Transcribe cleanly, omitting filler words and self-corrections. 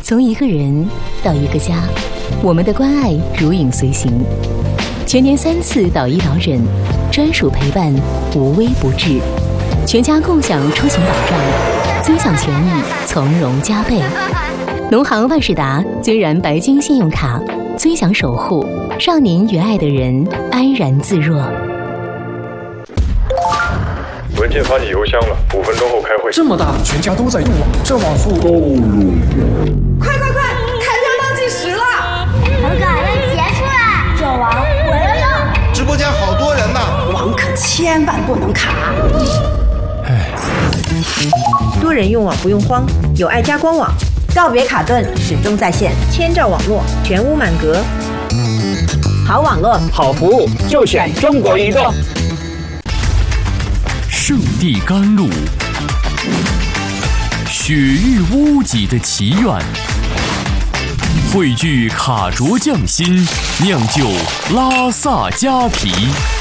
从一个人到一个家，我们的关爱如影随形。全年3次导医导诊，专属陪伴，无微不至。全家共享出行保障，尊享权益从容加倍。农行万事达尊然白金信用卡，尊享守护，让您与爱的人安然自若。 文件发你邮箱了，5分钟后开会。 这么大，全家都在用网，这网速够用。 快！开票倒计时了！ 很赶问结束了，这网毁了哟！ 直播间好多人呢， 网可千万不能卡。 多人用网不用慌，有爱家官网，告别卡顿，始终在线，1000兆网络，全屋满格。好网络， 好服务，就选中国移动。 圣地甘露，雪域屋脊的祈愿，汇聚卡卓匠心，酿就拉萨加皮。